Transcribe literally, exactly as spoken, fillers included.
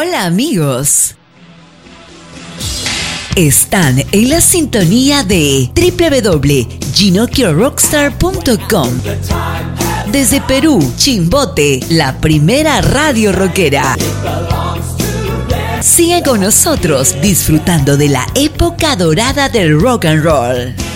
Hola amigos. Están en la sintonía de doble u doble u doble u punto ginocchio rockstar punto com. Desde Perú, Chimbote, la primera radio rockera. Sigue con nosotros disfrutando de la época dorada del rock and roll.